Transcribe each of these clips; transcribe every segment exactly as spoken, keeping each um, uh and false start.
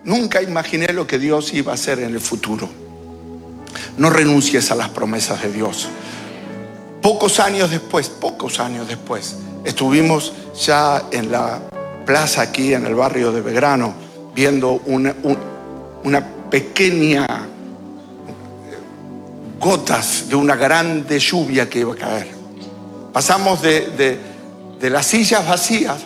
nunca imaginé lo que Dios iba a hacer en el futuro. No renuncies a las promesas de Dios. Pocos años después, pocos años después, estuvimos ya en la plaza aquí en el barrio de Belgrano, viendo una, un, una pequeña gotas de una grande lluvia que iba a caer. Pasamos de, de, de las sillas vacías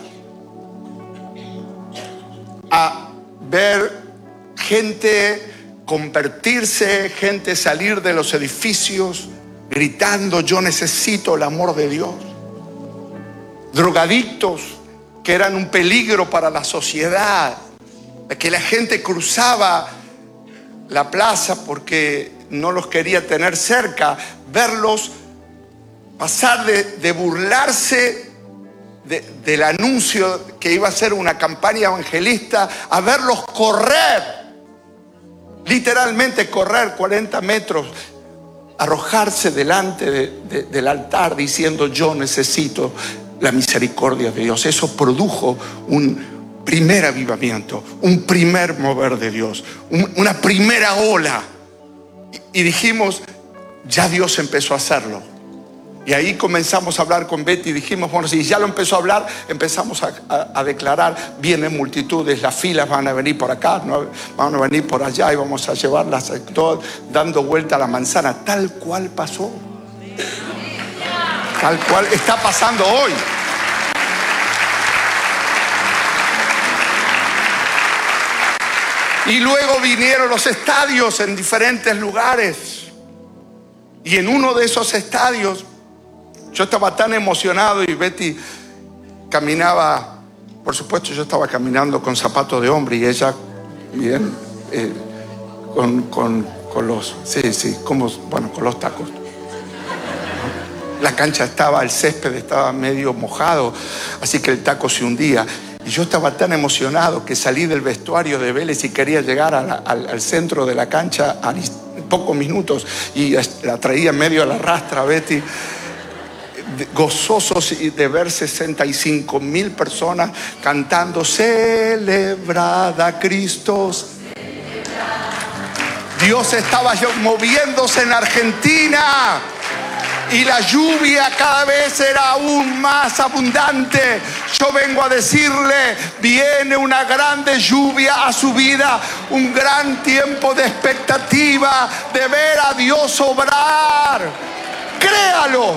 a ver gente convertirse, gente salir de los edificios gritando: yo necesito el amor de Dios. Drogadictos que eran un peligro para la sociedad, que la gente cruzaba la plaza porque no los quería tener cerca, verlos pasar de, de burlarse de, del anuncio que iba a ser una campaña evangelista, a verlos correr, literalmente correr cuarenta metros, arrojarse delante de, de, del altar diciendo: yo necesito la misericordia de Dios. Eso produjo un primer avivamiento, un primer mover de Dios, un, una primera ola. Y, y dijimos: ya Dios empezó a hacerlo. Y ahí comenzamos a hablar con Betty y dijimos: bueno, si ya lo empezó a hablar, empezamos a, a, a declarar: vienen multitudes, las filas van a venir por acá, no, van a venir por allá, y vamos a llevarlas todas dando vuelta a la manzana. Tal cual pasó. Tal cual está pasando hoy. Y luego vinieron los estadios en diferentes lugares. Y en uno de esos estadios yo estaba tan emocionado, y Betty caminaba, por supuesto yo estaba caminando con zapatos de hombre y ella bien eh, con, con, con los, sí, sí, como, bueno, con los tacos. La cancha estaba, el césped estaba medio mojado, así que el taco se hundía. Y yo estaba tan emocionado que salí del vestuario de Vélez y quería llegar a la, al, al centro de la cancha a pocos minutos, y la traía medio a la rastra Betty, gozosos de ver sesenta y cinco mil personas cantando: celebrada Cristo. Dios estaba moviéndose en Argentina. Y la lluvia cada vez era aún más abundante. Yo vengo a decirle: viene una grande lluvia a su vida, un gran tiempo de expectativa, de ver a Dios obrar. Créalo.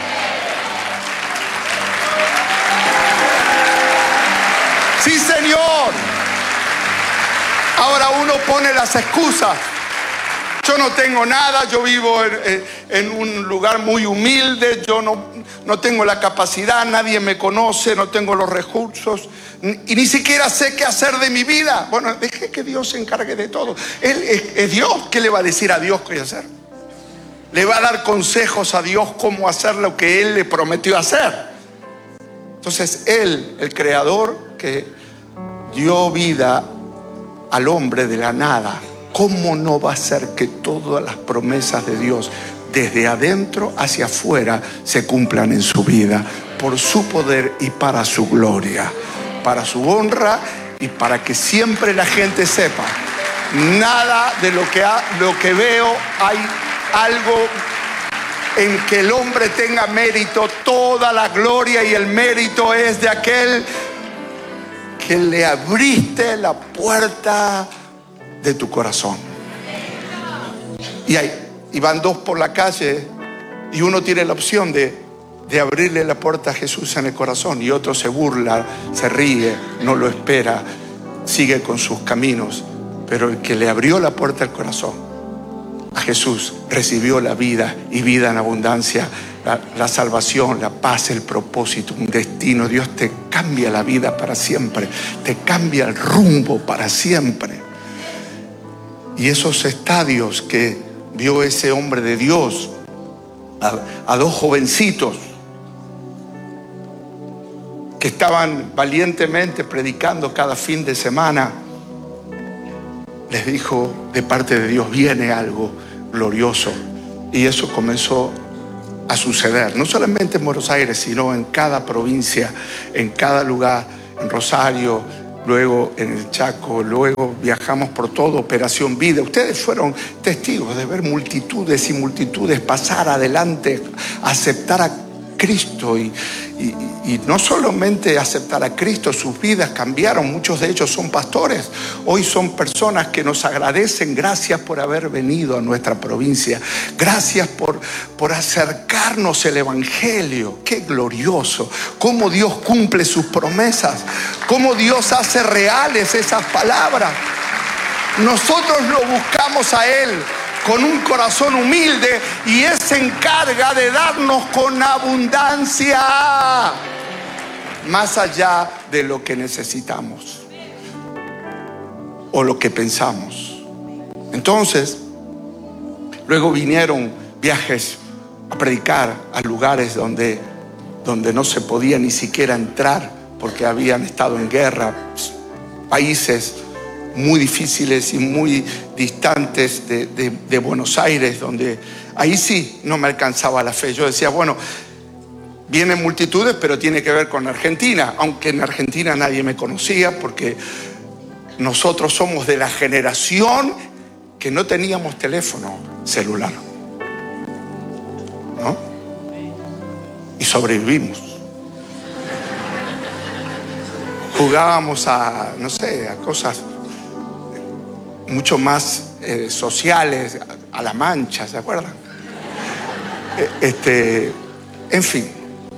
Sí, Señor. Ahora uno pone las excusas. Yo no tengo nada, yo vivo en, en un lugar muy humilde, yo no, no tengo la capacidad, nadie me conoce, no tengo los recursos y ni siquiera sé qué hacer de mi vida. Bueno, deje que Dios se encargue de todo. Él es, es Dios. ¿Qué le va a decir a Dios qué hacer? Le va a dar consejos a Dios cómo hacer lo que Él le prometió hacer. Entonces Él, el Creador que dio vida al hombre de la nada, ¿cómo no va a hacer que todas las promesas de Dios desde adentro hacia afuera se cumplan en su vida? Por su poder y para su gloria, para su honra y para que siempre la gente sepa: nada de lo que, ha, lo que veo hay algo en que el hombre tenga mérito. Toda la gloria y el mérito es de aquel que le abriste la puerta de tu corazón. Y, hay, y van dos por la calle y uno tiene la opción de, de abrirle la puerta a Jesús en el corazón, y otro se burla, se ríe, no lo espera, sigue con sus caminos. Pero el que le abrió la puerta al corazón a Jesús recibió la vida, y vida en abundancia, la, la salvación, la paz, el propósito, un destino. Dios te cambia la vida para siempre, te cambia el rumbo para siempre. Y esos estadios que vio ese hombre de Dios, a, a dos jovencitos que estaban valientemente predicando cada fin de semana, les dijo de parte de Dios: viene algo glorioso. Y eso comenzó a suceder, no solamente en Buenos Aires, sino en cada provincia, en cada lugar, en Rosario, luego en el Chaco, luego viajamos por todo Operación Vida. Ustedes fueron testigos de ver multitudes y multitudes pasar adelante, aceptar a Cristo y, y, y no solamente aceptar a Cristo, sus vidas cambiaron. Muchos de ellos son pastores, hoy son personas que nos agradecen. Gracias por haber venido a nuestra provincia, gracias por, por acercarnos el Evangelio. Qué glorioso, cómo Dios cumple sus promesas, cómo Dios hace reales esas palabras. Nosotros lo buscamos a Él con un corazón humilde y Él se encarga de darnos con abundancia, más allá de lo que necesitamos o lo que pensamos. Entonces, luego vinieron viajes a predicar a lugares donde, donde no se podía ni siquiera entrar porque habían estado en guerra, países muy difíciles y muy distantes de, de, de Buenos Aires, donde ahí sí no me alcanzaba la fe. Yo decía, bueno, vienen multitudes, pero tiene que ver con Argentina, aunque en Argentina nadie me conocía, porque nosotros somos de la generación que no teníamos teléfono celular, ¿no? Y sobrevivimos. Jugábamos a, no sé, a cosas mucho más eh, sociales, a, a la mancha, ¿se acuerdan? Este, en fin,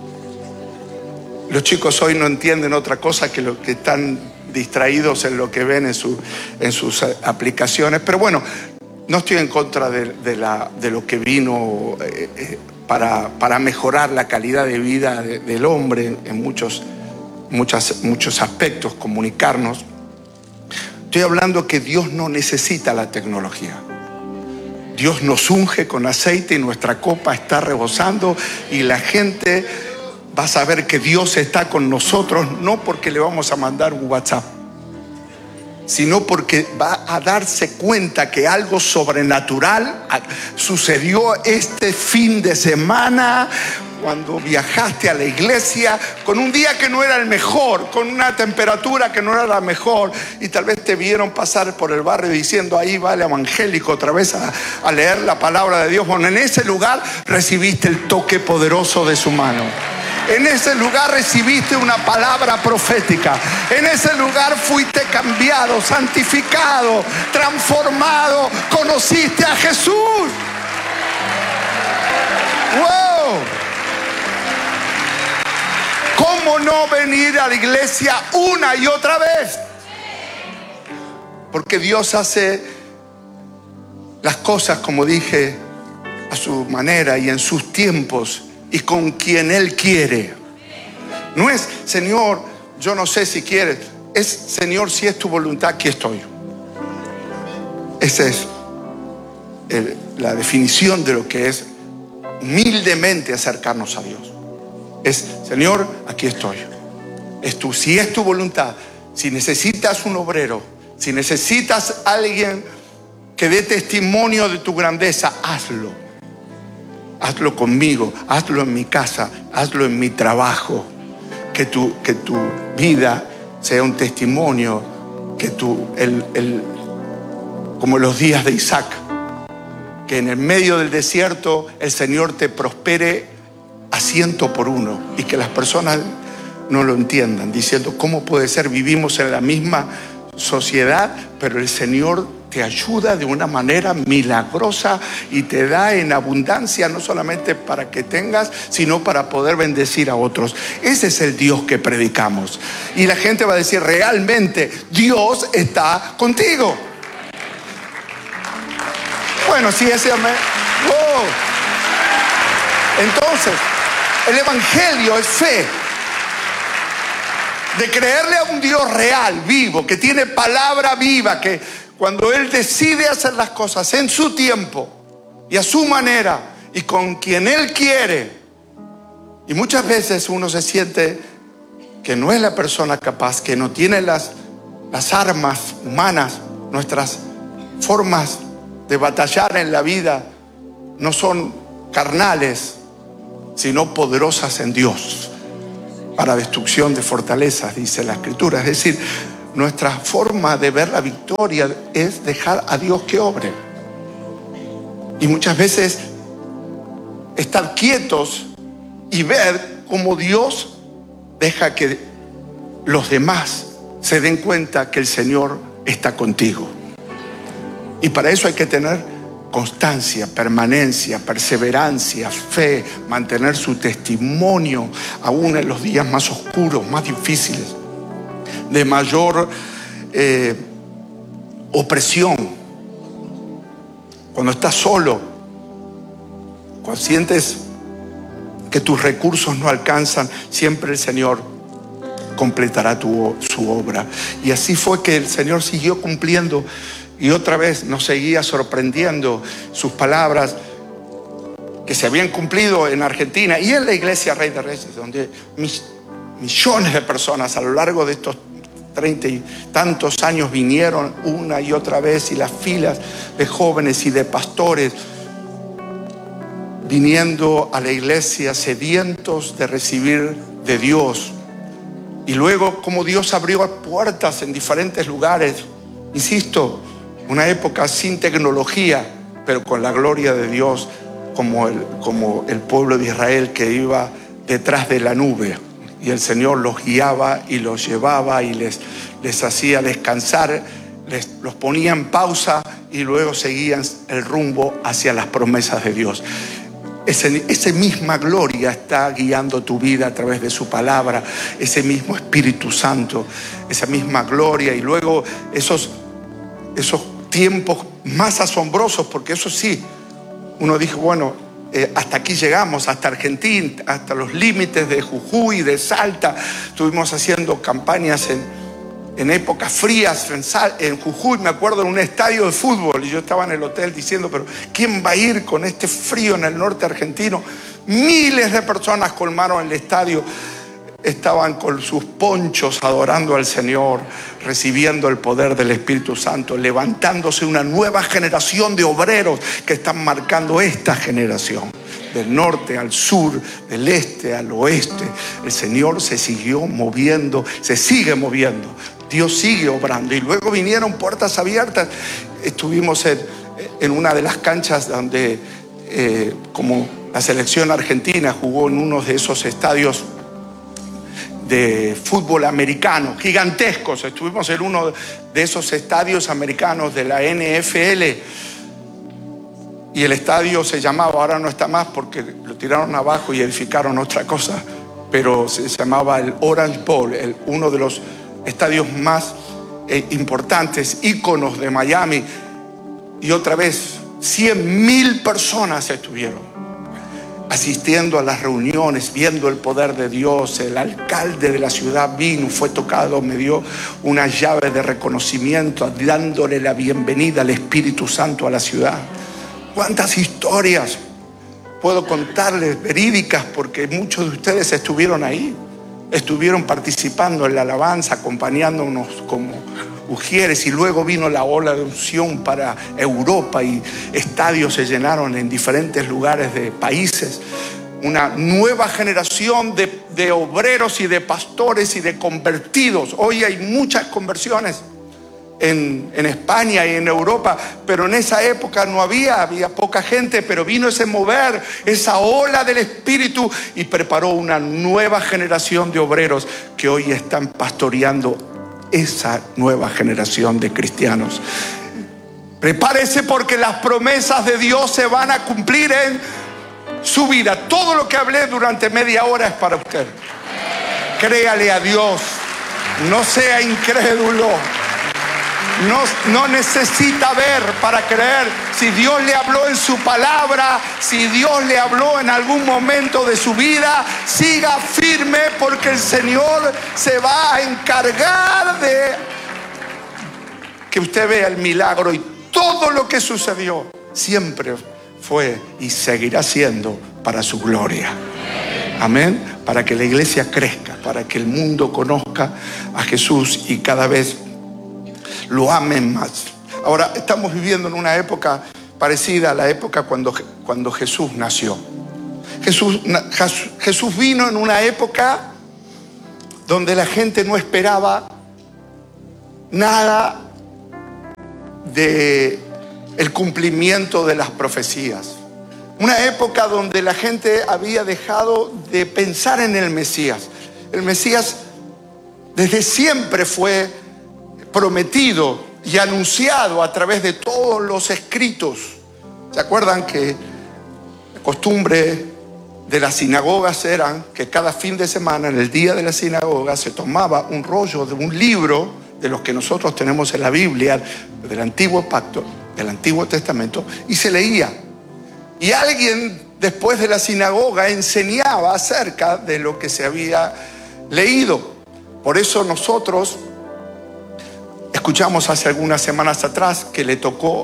los chicos hoy no entienden otra cosa que lo que están distraídos en lo que ven en, su, en sus aplicaciones. Pero bueno, no estoy en contra de, de, la, de lo que vino eh, eh, para, para mejorar la calidad de vida de, del hombre en muchos, muchas, muchos aspectos, comunicarnos. Estoy hablando que Dios no necesita la tecnología. Dios nos unge con aceite y nuestra copa está rebosando y la gente va a saber que Dios está con nosotros, no porque le vamos a mandar un WhatsApp, sino porque va a darse cuenta que algo sobrenatural sucedió este fin de semana, cuando viajaste a la iglesia con un día que no era el mejor, con una temperatura que no era la mejor, y tal vez te vieron pasar por el barrio diciendo, ahí va el evangélico otra vez a, a leer la palabra de Dios. Bueno, en ese lugar recibiste el toque poderoso de su mano. En ese lugar recibiste una palabra profética. En ese lugar fuiste cambiado, santificado, transformado. Conociste a Jesús. ¡Wow! ¿Cómo no venir a la iglesia una y otra vez? Porque Dios hace las cosas, como dije, a su manera y en sus tiempos y con quien Él quiere. No es, Señor, yo no sé si quieres. Es, Señor, si es tu voluntad, aquí estoy. Esa es el, la definición de lo que es humildemente acercarnos a Dios. Es, Señor, aquí estoy. Es tu, si es tu voluntad, si necesitas un obrero, si necesitas alguien que dé testimonio de tu grandeza, hazlo. Hazlo conmigo, hazlo en mi casa, hazlo en mi trabajo. Que tu, que tu vida sea un testimonio, que tu, el, el, como los días de Isaac, que en el medio del desierto el Señor te prospere a ciento por uno y que las personas no lo entiendan, diciendo, ¿cómo puede ser? Vivimos en la misma sociedad, pero el Señor te ayuda de una manera milagrosa y te da en abundancia, no solamente para que tengas, sino para poder bendecir a otros. Ese es el Dios que predicamos. Y la gente va a decir, realmente Dios está contigo. Bueno, sí, ese amén. Wow. Entonces, el evangelio es fe. De creerle a un Dios real, vivo, que tiene palabra viva, que cuando Él decide hacer las cosas en su tiempo y a su manera y con quien Él quiere. Y muchas veces uno se siente que no es la persona capaz, que no tiene las, las armas humanas, nuestras formas de batallar en la vida no son carnales, sino poderosas en Dios, para destrucción de fortalezas, dice la Escritura. Es decir, nuestra forma de ver la victoria es dejar a Dios que obre. Y muchas veces estar quietos y ver cómo Dios deja que los demás se den cuenta que el Señor está contigo. Y para eso hay que tener constancia, permanencia, perseverancia, fe, mantener su testimonio aún en los días más oscuros, más difíciles, de mayor eh, opresión. Cuando estás solo, cuando sientes que tus recursos no alcanzan, siempre el Señor completará tu, su obra. Y así fue que el Señor siguió cumpliendo y otra vez nos seguía sorprendiendo sus palabras que se habían cumplido en Argentina y en la iglesia Rey de Reyes, donde mis, millones de personas a lo largo de estos treinta y tantos años vinieron una y otra vez, y las filas de jóvenes y de pastores viniendo a la iglesia sedientos de recibir de Dios. Y luego como Dios abrió puertas en diferentes lugares, insisto, una época sin tecnología, pero con la gloria de Dios, como el, como el pueblo de Israel que iba detrás de la nube. Y el Señor los guiaba y los llevaba y les, les hacía descansar, les, los ponía en pausa y luego seguían el rumbo hacia las promesas de Dios. Ese, esa misma gloria está guiando tu vida a través de su palabra, ese mismo Espíritu Santo, esa misma gloria. Y luego esos, esos tiempos más asombrosos, porque eso sí, uno dijo, bueno, eh, hasta aquí llegamos, hasta Argentina, hasta los límites de Jujuy, de Salta. Estuvimos haciendo campañas en, en épocas frías en, Sal, en Jujuy, me acuerdo, en un estadio de fútbol, y yo estaba en el hotel diciendo, pero ¿quién va a ir con este frío en el norte argentino? Miles de personas colmaron el estadio. Estaban con sus ponchos adorando al Señor, recibiendo el poder del Espíritu Santo, levantándose una nueva generación de obreros que están marcando esta generación. Del norte al sur, del este al oeste, el Señor se siguió moviendo, se sigue moviendo. Dios sigue obrando. Y luego vinieron puertas abiertas. Estuvimos en, en una de las canchas donde, eh, como la selección argentina jugó en uno de esos estadios de fútbol americano, gigantescos. Estuvimos en uno de esos estadios americanos de la N F L y el estadio se llamaba, ahora no está más porque lo tiraron abajo y edificaron otra cosa, pero se llamaba el Orange Bowl, el, uno de los estadios más eh, importantes, íconos de Miami. Y otra vez, cien mil personas estuvieron asistiendo a las reuniones, viendo el poder de Dios. El alcalde de la ciudad vino, fue tocado, me dio una llave de reconocimiento, dándole la bienvenida al Espíritu Santo a la ciudad. ¿Cuántas historias puedo contarles verídicas? Porque muchos de ustedes estuvieron ahí, estuvieron participando en la alabanza, acompañándonos como ujieres, y luego vino la ola de unción para Europa y estadios se llenaron en diferentes lugares de países. Una nueva generación de, de obreros y de pastores y de convertidos. Hoy hay muchas conversiones en, en España y en Europa, pero en esa época no había, había poca gente, pero vino ese mover, esa ola del Espíritu, y preparó una nueva generación de obreros que hoy están pastoreando esa nueva generación de cristianos. Prepárese, porque las promesas de Dios se van a cumplir en su vida. Todo lo que hablé durante media hora es para usted. Créale a Dios, no sea incrédulo. No, no necesita ver para creer. Si Dios le habló en su palabra, si Dios le habló en algún momento de su vida, siga firme, porque el Señor se va a encargar de que usted vea el milagro. Y todo lo que sucedió siempre fue y seguirá siendo para su gloria. Amén. Para que la iglesia crezca, para que el mundo conozca a Jesús y cada vez lo amen más. Ahora estamos viviendo en una época parecida a la época cuando, cuando Jesús nació. Jesús, Jesús vino en una época donde la gente no esperaba nada de el cumplimiento de las profecías. Una época donde la gente había dejado de pensar en el Mesías. El Mesías desde siempre fue prometido y anunciado a través de todos los escritos. ¿Se acuerdan que la costumbre de las sinagogas era que cada fin de semana, en el día de la sinagoga, se tomaba un rollo de un libro de los que nosotros tenemos en la Biblia, del Antiguo Pacto, del Antiguo Testamento, y se leía? Y alguien después de la sinagoga enseñaba acerca de lo que se había leído. Por eso nosotros escuchamos hace algunas semanas atrás que le tocó,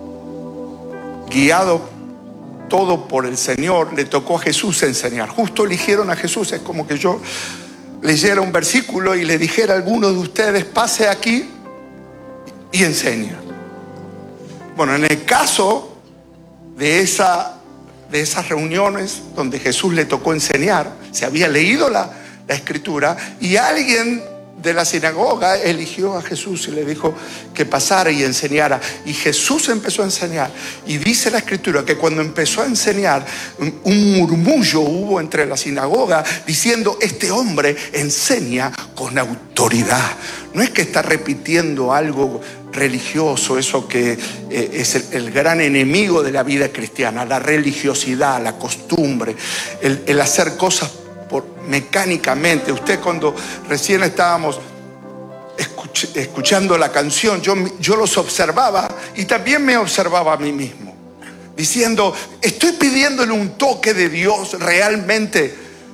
guiado todo por el Señor, le tocó a Jesús enseñar. Justo eligieron a Jesús. Es como que yo leyera un versículo y le dijera a alguno de ustedes: pase aquí y enseña. Bueno, en el caso de, esa, de esas reuniones donde Jesús le tocó enseñar, se había leído la, la escritura, y alguien de la sinagoga eligió a Jesús y le dijo que pasara y enseñara. Y Jesús empezó a enseñar. Y dice la escritura que cuando empezó a enseñar, un murmullo hubo entre la sinagoga diciendo: este hombre enseña con autoridad. No es que está repitiendo algo religioso, eso que eh, es el, el gran enemigo de la vida cristiana, la religiosidad, la costumbre, el, el hacer cosas por, mecánicamente. Usted, cuando recién estábamos escuch, escuchando la canción, yo, yo los observaba y también me observaba a mí mismo, diciendo: estoy pidiéndole un toque de Dios realmente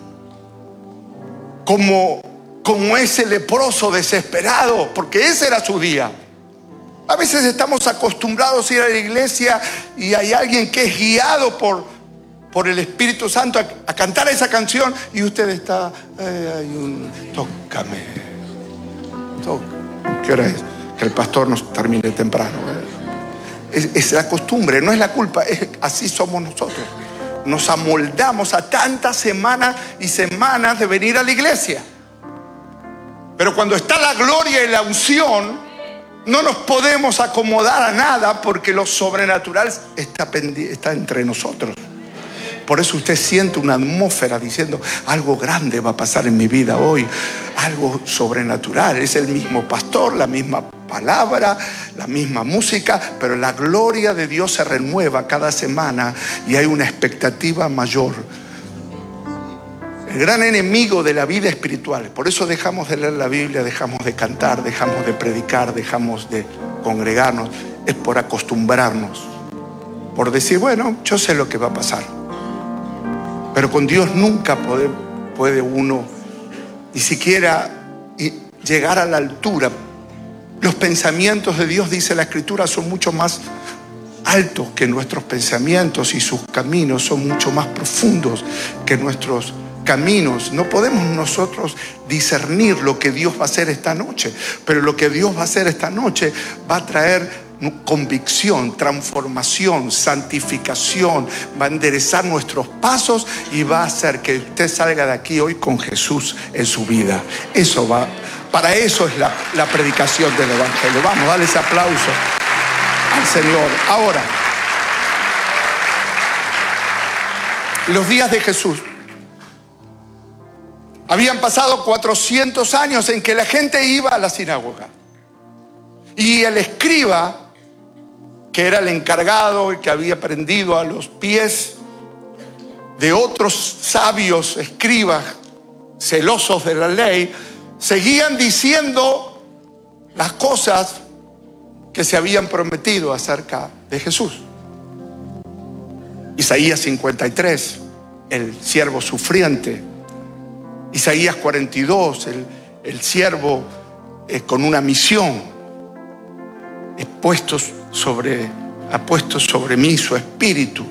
como, como ese leproso desesperado, porque ese era su día. A veces estamos acostumbrados a ir a la iglesia y hay alguien que es guiado por, por el Espíritu Santo a, a cantar esa canción, y usted está, eh, hay un, tócame, tócame. ¿Qué hora es? Que el pastor nos termine temprano. ¿eh? Es, es la costumbre, no es la culpa, es, así somos nosotros. Nos amoldamos a tantas semanas y semanas de venir a la iglesia. Pero cuando está la gloria y la unción, no nos podemos acomodar a nada, porque lo sobrenatural está, está entre nosotros. Por eso usted siente una atmósfera diciendo: algo grande va a pasar en mi vida hoy, algo sobrenatural. Es el mismo pastor, la misma palabra, la misma música, pero la gloria de Dios se renueva cada semana y hay una expectativa mayor. El gran enemigo de la vida espiritual, por eso dejamos de leer la Biblia, dejamos de cantar, dejamos de predicar, dejamos de congregarnos, es por acostumbrarnos, por decir: bueno, yo sé lo que va a pasar. Pero con Dios nunca puede, puede uno ni siquiera llegar a la altura. Los pensamientos de Dios, dice la Escritura, son mucho más altos que nuestros pensamientos, y sus caminos son mucho más profundos que nuestros caminos. No podemos nosotros discernir lo que Dios va a hacer esta noche, pero lo que Dios va a hacer esta noche va a traer convicción, transformación, santificación, va a enderezar nuestros pasos y va a hacer que usted salga de aquí hoy con Jesús en su vida. Eso va, para eso es la, la predicación del Evangelio. Vamos, dale ese aplauso al Señor. Ahora, los días de Jesús. Habían pasado cuatrocientos años en que la gente iba a la sinagoga, y el escriba, que era el encargado y que había aprendido a los pies de otros sabios escribas celosos de la ley, seguían diciendo las cosas que se habían prometido acerca de Jesús. Isaías cincuenta y tres, el siervo sufriente. Isaías cuarenta y dos, el, el siervo eh, con una misión. He puesto sobre, ha puesto sobre mí su espíritu.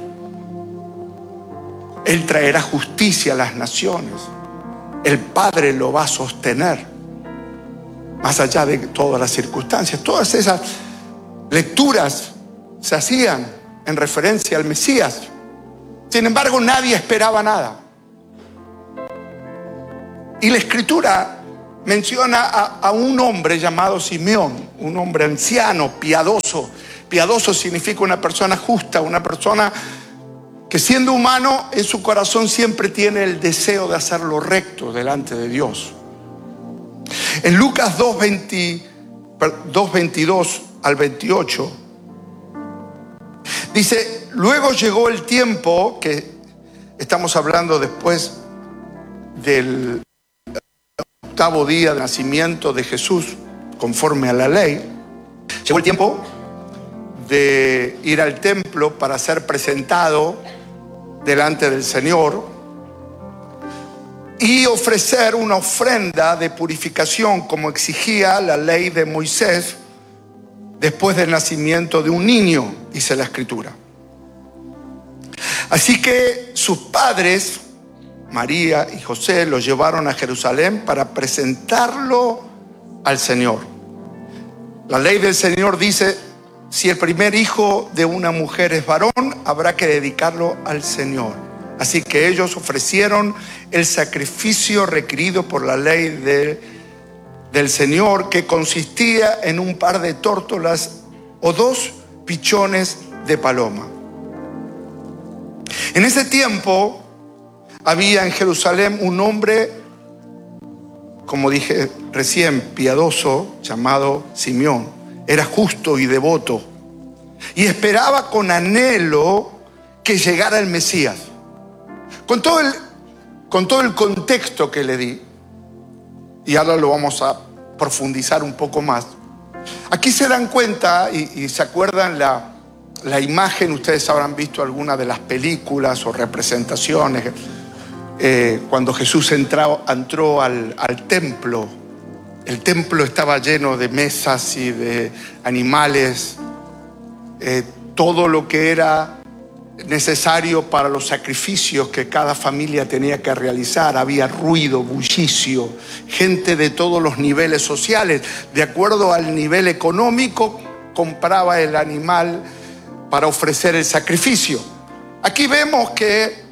Él traerá justicia a las naciones. El Padre lo va a sostener. Más allá de todas las circunstancias. Todas esas lecturas se hacían en referencia al Mesías. Sin embargo, nadie esperaba nada. Y la Escritura menciona a, a un hombre llamado Simeón, un hombre anciano, piadoso. Piadoso significa una persona justa, una persona que siendo humano en su corazón siempre tiene el deseo de hacer lo recto delante de Dios. En Lucas dos, veintidós al veintiocho dice: luego llegó el tiempo, que estamos hablando después del octavo día de nacimiento de Jesús, conforme a la ley. Llegó el tiempo de ir al templo para ser presentado delante del Señor y ofrecer una ofrenda de purificación, como exigía la ley de Moisés, después del nacimiento de un niño, dice la Escritura. Así que sus padres, María y José, lo llevaron a Jerusalén para presentarlo al Señor. La ley del Señor dice: si el primer hijo de una mujer es varón, habrá que dedicarlo al Señor. Así que ellos ofrecieron el sacrificio requerido por la ley de, del Señor, que consistía en un par de tórtolas o dos pichones de paloma. En ese tiempo había en Jerusalén un hombre, como dije recién, piadoso, llamado Simeón. Era justo y devoto y esperaba con anhelo que llegara el Mesías. Con todo el, con todo el contexto que le di, y ahora lo vamos a profundizar un poco más. Aquí se dan cuenta y, y se acuerdan la, la imagen. Ustedes habrán visto alguna de las películas o representaciones eh, cuando Jesús entró, entró al, al templo. El templo estaba lleno de mesas y de animales, eh, todo lo que era necesario para los sacrificios que cada familia tenía que realizar. Había ruido, bullicio, gente de todos los niveles sociales. De acuerdo al nivel económico, compraba el animal para ofrecer el sacrificio. Aquí vemos que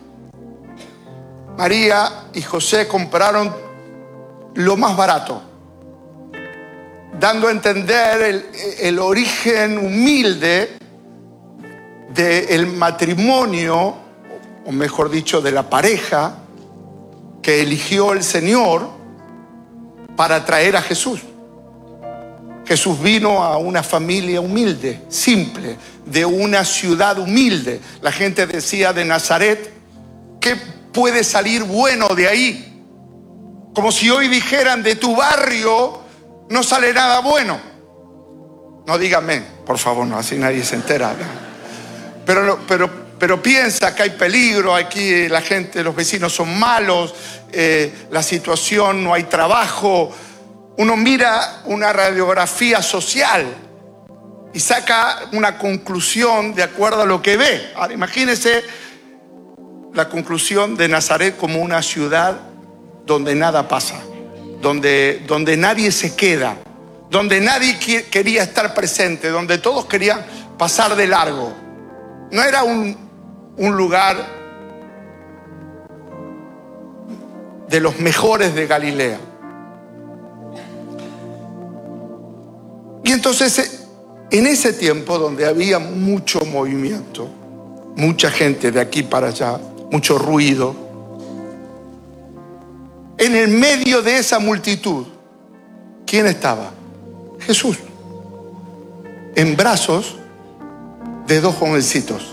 María y José compraron lo más barato, dando a entender el, el origen humilde del matrimonio, o mejor dicho, de la pareja que eligió el Señor para traer a Jesús. Jesús vino a una familia humilde, simple, de una ciudad humilde. La gente decía de Nazaret: ¿qué puede salir bueno de ahí? Como si hoy dijeran: de tu barrio no sale nada bueno. No díganme, por favor, no, así nadie se entera. Pero, pero, pero piensa que hay peligro, aquí la gente, los vecinos son malos, eh, la situación, no hay trabajo. Uno mira una radiografía social y saca una conclusión de acuerdo a lo que ve. Ahora imagínense la conclusión de Nazaret como una ciudad donde nada pasa, donde, donde nadie se queda, donde nadie quería estar presente, donde todos querían pasar de largo. No era un, un lugar de los mejores de Galilea. Y entonces, en ese tiempo donde había mucho movimiento, mucha gente de aquí para allá, mucho ruido, en el medio de esa multitud, ¿quién estaba? Jesús, en brazos de dos jovencitos,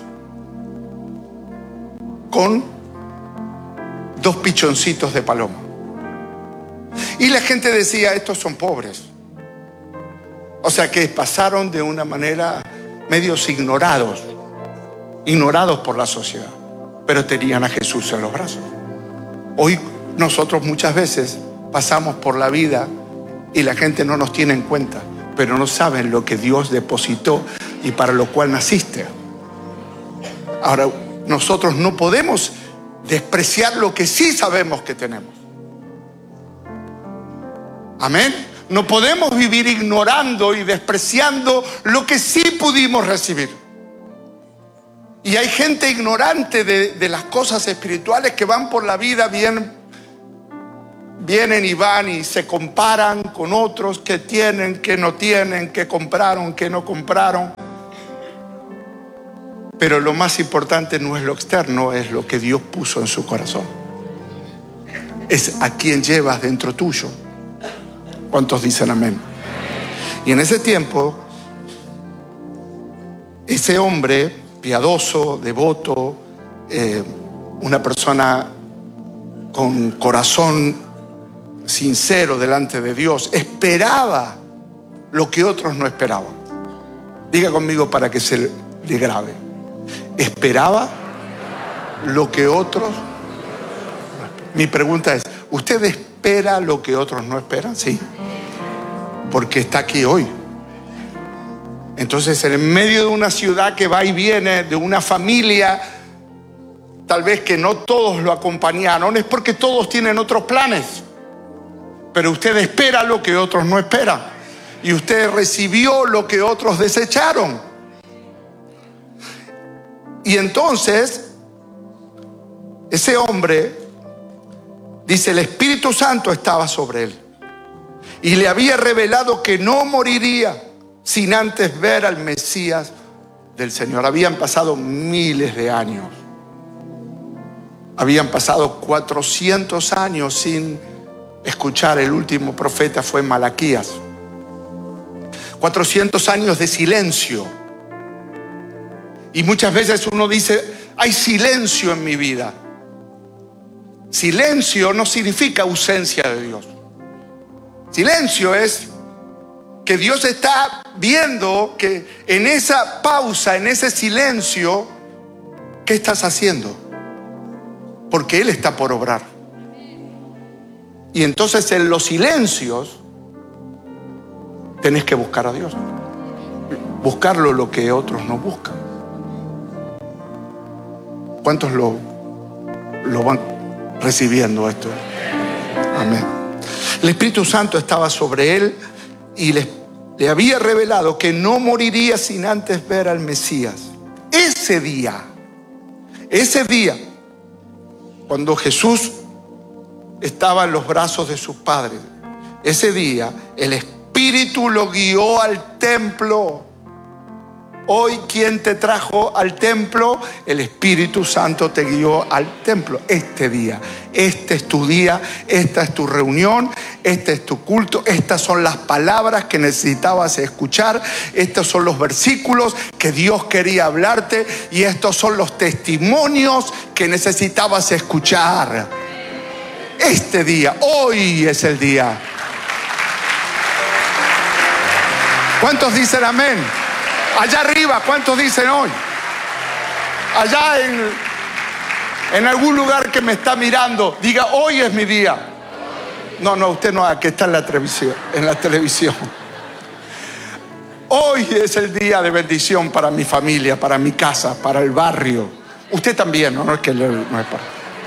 con dos pichoncitos de paloma. Y la gente decía: estos son pobres. O sea que pasaron de una manera medios ignorados, ignorados por la sociedad, pero tenían a Jesús en los brazos. Hoy nosotros muchas veces pasamos por la vida y la gente no nos tiene en cuenta, pero no saben lo que Dios depositó y para lo cual naciste. Ahora, nosotros no podemos despreciar lo que sí sabemos que tenemos. Amén. No podemos vivir ignorando y despreciando lo que sí pudimos recibir. Y hay gente ignorante de, de las cosas espirituales que van por la vida bien, vienen y van y se comparan con otros que tienen, que no tienen, que compraron, que no compraron. Pero lo más importante no es lo externo, es lo que Dios puso en su corazón. Es a quien llevas dentro tuyo. ¿Cuántos dicen amén? Y en ese tiempo, ese hombre piadoso, devoto, eh, una persona con corazón sincero delante de Dios, esperaba lo que otros no esperaban. Diga conmigo para que se le grabe. Esperaba lo que otros. Mi pregunta es, ¿usted espera lo que otros no esperan? Sí, porque está aquí hoy. Entonces, en medio de una ciudad que va y viene, de una familia, tal vez que no todos lo acompañaron, es porque todos tienen otros planes. Pero usted espera lo que otros no esperan. Y usted recibió lo que otros desecharon. Y entonces, ese hombre, dice, el Espíritu Santo estaba sobre él. Y le había revelado que no moriría sin antes ver al Mesías del Señor. Habían pasado miles de años. Habían pasado cuatrocientos años sin escuchar. El último profeta fue Malaquías. cuatrocientos años de silencio. Y muchas veces uno dice, hay silencio en mi vida. Silencio no significa ausencia de Dios. Silencio es que Dios está viendo que en esa pausa, en ese silencio, ¿qué estás haciendo? Porque Él está por obrar. Y entonces en los silencios tenés que buscar a Dios. Buscarlo lo que otros no buscan. ¿Cuántos lo, lo van recibiendo esto? Amén. El Espíritu Santo estaba sobre él y le, le había revelado que no moriría sin antes ver al Mesías. Ese día, ese día, cuando Jesús estaba en los brazos de sus padres, ese día el Espíritu lo guió al templo. Hoy, ¿quién te trajo al templo? El Espíritu Santo te guió al templo. Este día, este es tu día, esta es tu reunión, este es tu culto, estas son las palabras que necesitabas escuchar, estos son los versículos que Dios quería hablarte y estos son los testimonios que necesitabas escuchar. Este día, hoy es el día. ¿Cuántos dicen amén? Allá arriba, ¿cuántos dicen hoy? Allá en, en algún lugar que me está mirando, diga, hoy es mi día. No, no, usted no, que está en la televisión, en la televisión. Hoy es el día de bendición para mi familia, para mi casa, para el barrio. Usted también, no, no es que no es para.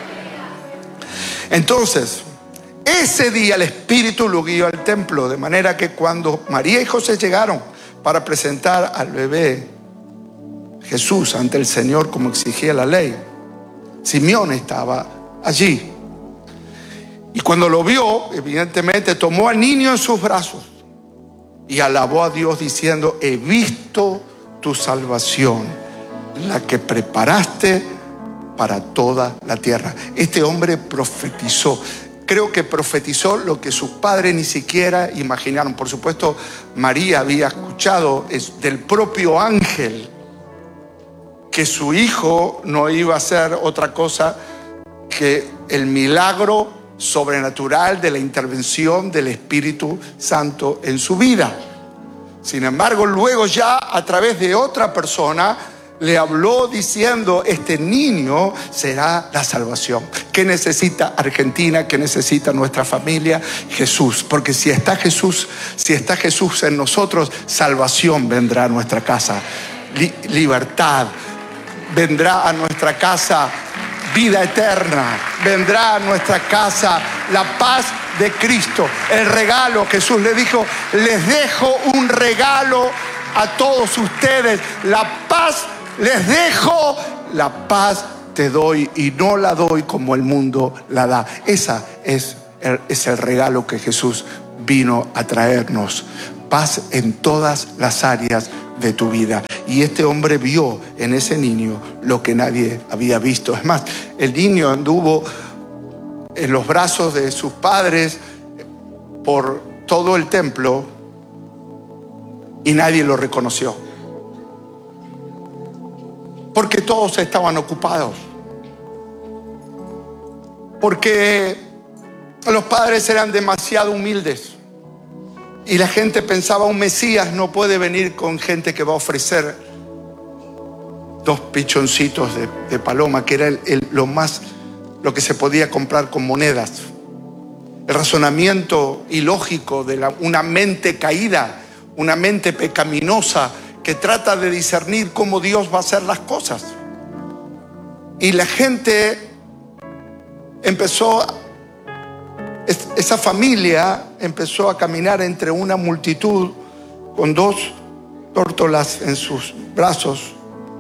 Entonces, ese día el Espíritu lo guió al templo, de manera que cuando María y José llegaron para presentar al bebé Jesús ante el Señor como exigía la ley, Simeón estaba allí. Y cuando lo vio, evidentemente tomó al niño en sus brazos y alabó a Dios diciendo, he visto tu salvación, la que preparaste para toda la tierra. Este hombre profetizó. Creo que profetizó lo que sus padres ni siquiera imaginaron. Por supuesto, María había escuchado del propio ángel que su hijo no iba a ser otra cosa que el milagro sobrenatural de la intervención del Espíritu Santo en su vida. Sin embargo, luego ya a través de otra persona le habló diciendo, este niño será la salvación. ¿Qué necesita Argentina? ¿Qué necesita nuestra familia? Jesús. Porque si está Jesús, si está Jesús en nosotros, salvación vendrá a nuestra casa. Li- libertad. Vendrá a nuestra casa vida eterna. Vendrá a nuestra casa la paz de Cristo. El regalo, Jesús le dijo, les dejo un regalo a todos ustedes. La paz les dejo, la paz te doy y no la doy como el mundo la da. Esa es es el regalo que Jesús vino a traernos. Paz en todas las áreas de tu vida. Y este hombre vio en ese niño lo que nadie había visto. Es más, el niño anduvo en los brazos de sus padres por todo el templo y nadie lo reconoció, porque todos estaban ocupados, porque los padres eran demasiado humildes y la gente pensaba: un Mesías no puede venir con gente que va a ofrecer dos pichoncitos de, de paloma, que era el, el, lo más lo que se podía comprar con monedas. El razonamiento ilógico de la, una mente caída, una mente pecaminosa que trata de discernir cómo Dios va a hacer las cosas. Y la gente empezó, esa familia empezó a caminar entre una multitud con dos tórtolas en sus brazos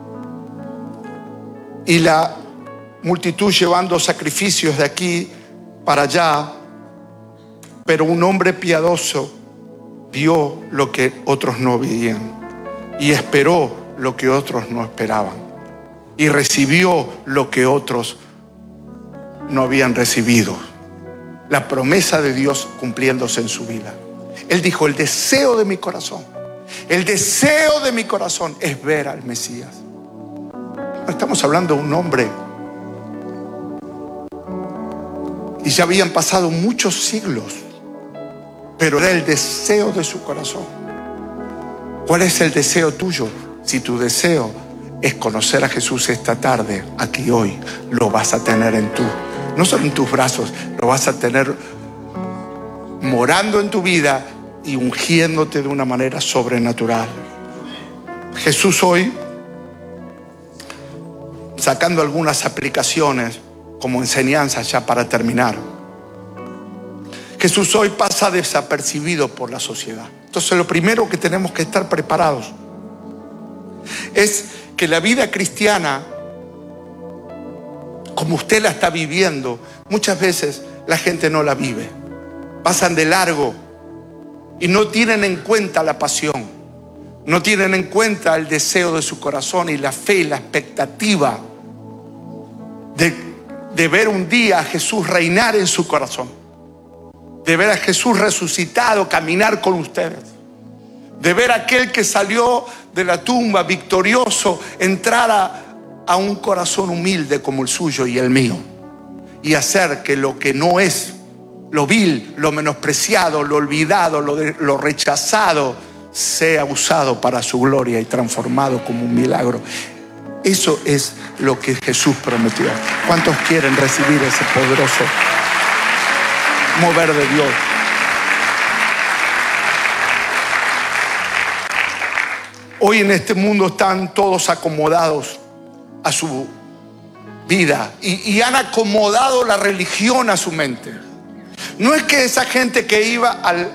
y la multitud llevando sacrificios de aquí para allá. Pero un hombre piadoso vio lo que otros no veían y esperó lo que otros no esperaban y recibió lo que otros no habían recibido. La promesa de Dios cumpliéndose en su vida. Él dijo: el deseo de mi corazón, el deseo de mi corazón es ver al Mesías. No estamos hablando de un hombre. Y ya habían pasado muchos siglos, pero era el deseo de su corazón. ¿Cuál es el deseo tuyo? Si tu deseo es conocer a Jesús esta tarde, aquí hoy, lo vas a tener en tu, no solo en tus brazos, lo vas a tener morando en tu vida y ungiéndote de una manera sobrenatural. Jesús hoy, sacando algunas aplicaciones como enseñanza ya para terminar, Jesús hoy pasa desapercibido por la sociedad. Entonces lo primero que tenemos que estar preparados es que la vida cristiana, como usted la está viviendo, muchas veces la gente no la vive. Pasan de largo y no tienen en cuenta la pasión, no tienen en cuenta el deseo de su corazón y la fe y la expectativa de, de ver un día a Jesús reinar en su corazón, de ver a Jesús resucitado caminar con ustedes, de ver a aquel que salió de la tumba victorioso entrar a, a un corazón humilde como el suyo y el mío, y hacer que lo que no es, lo vil, lo menospreciado, lo olvidado, lo, de, lo rechazado, sea usado para su gloria y transformado como un milagro. Eso es lo que Jesús prometió. ¿Cuántos quieren recibir ese poderoso mover de Dios? Hoy en este mundo están todos acomodados a su vida y, y han acomodado la religión a su mente. No es que esa gente que iba al,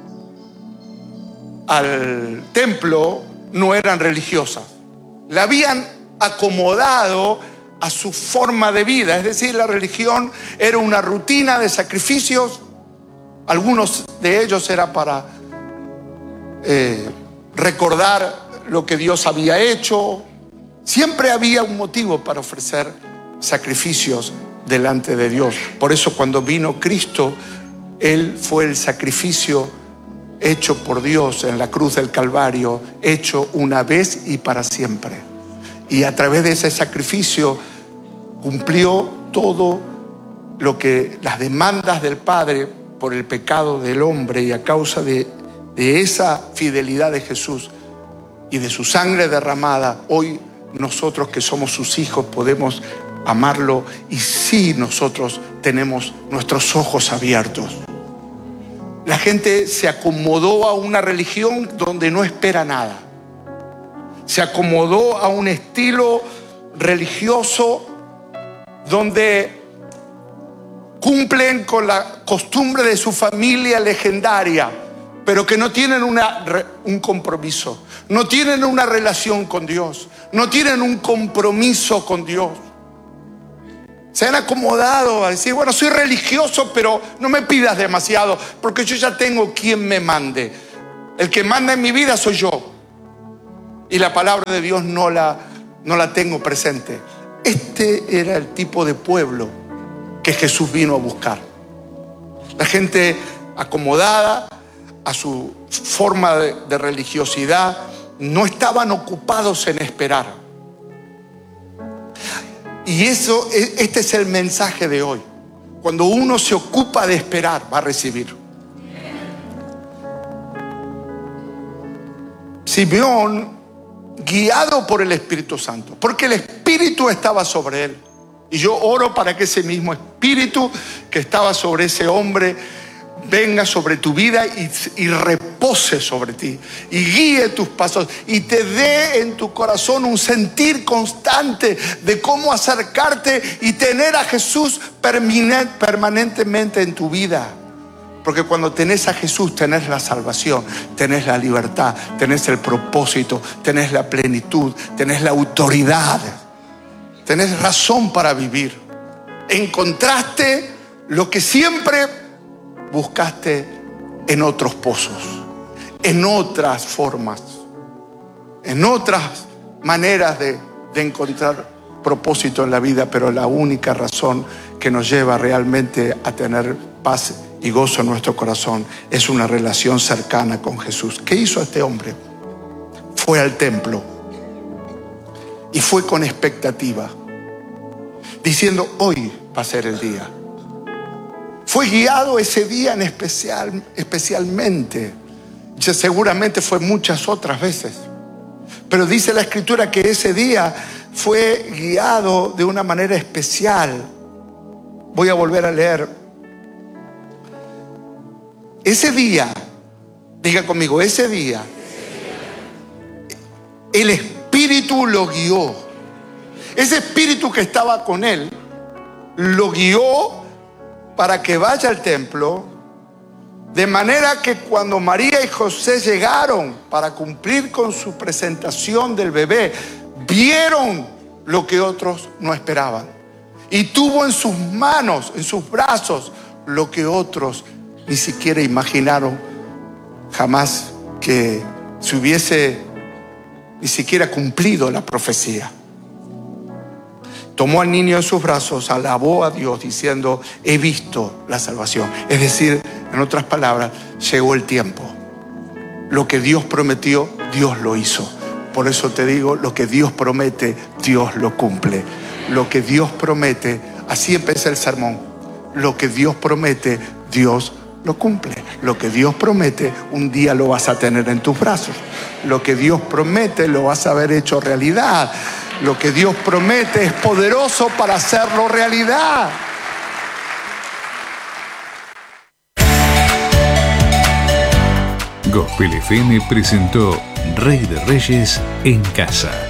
al templo no eran religiosas, la habían acomodado a su forma de vida. Es decir, la religión era una rutina de sacrificios. Algunos de ellos era para eh, recordar lo que Dios había hecho. Siempre había un motivo para ofrecer sacrificios delante de Dios. Por eso cuando vino Cristo, Él fue el sacrificio hecho por Dios en la cruz del Calvario, hecho una vez y para siempre. Y a través de ese sacrificio cumplió todo lo que las demandas del Padre por el pecado del hombre, y a causa de, de esa fidelidad de Jesús y de su sangre derramada, hoy nosotros que somos sus hijos podemos amarlo, y sí, nosotros tenemos nuestros ojos abiertos. La gente se acomodó a una religión donde no espera nada. Se acomodó a un estilo religioso donde cumplen con la costumbre de su familia legendaria, pero que no tienen una, un compromiso, no tienen una relación con Dios, no tienen un compromiso con Dios. Se han acomodado a decir, bueno, soy religioso, pero no me pidas demasiado, porque yo ya tengo quien me mande. El que manda en mi vida soy yo. Y la palabra de Dios no la, no la tengo presente. Este era el tipo de pueblo que Jesús vino a buscar. La gente acomodada a su forma de, de religiosidad, no estaban ocupados en esperar. Y eso, este es el mensaje de hoy. Cuando uno se ocupa de esperar, va a recibir. Simeón, guiado por el Espíritu Santo, porque el Espíritu estaba sobre él. Y yo oro para que ese mismo Espíritu que estaba sobre ese hombre venga sobre tu vida y, y repose sobre ti y guíe tus pasos y te dé en tu corazón un sentir constante de cómo acercarte y tener a Jesús permanentemente en tu vida. Porque cuando tenés a Jesús, tenés la salvación, tenés la libertad, tenés el propósito, tenés la plenitud, tenés la autoridad, tenés razón para vivir. Encontraste lo que siempre buscaste en otros pozos, en otras formas, en otras maneras de, de encontrar propósito en la vida, pero la única razón que nos lleva realmente a tener paz y gozo en nuestro corazón es una relación cercana con Jesús. ¿Qué hizo este hombre? Fue al templo y fue con expectativa, diciendo, hoy va a ser el día. Fue guiado ese día en especial, especialmente. Seguramente fue muchas otras veces. Pero dice la Escritura que ese día fue guiado de una manera especial. Voy a volver a leer. Ese día, diga conmigo, ese día, el Espíritu lo guió. Ese Espíritu que estaba con él, lo guió para que vaya al templo, de manera que cuando María y José llegaron para cumplir con su presentación del bebé, vieron lo que otros no esperaban. Y tuvo en sus manos, en sus brazos, lo que otros ni siquiera imaginaron jamás que se hubiese ni siquiera cumplido la profecía. Tomó al niño en sus brazos, alabó a Dios diciendo, he visto la salvación. Es decir, en otras palabras, llegó el tiempo. Lo que Dios prometió, Dios lo hizo. Por eso te digo, lo que Dios promete, Dios lo cumple. Lo que Dios promete, así empieza el sermón. Lo que Dios promete, Dios lo cumple. Lo que Dios promete, un día lo vas a tener en tus brazos. Lo que Dios promete, lo vas a ver hecho realidad. Lo que Dios promete es poderoso para hacerlo realidad. Gospel F M presentó Rey de Reyes en Casa.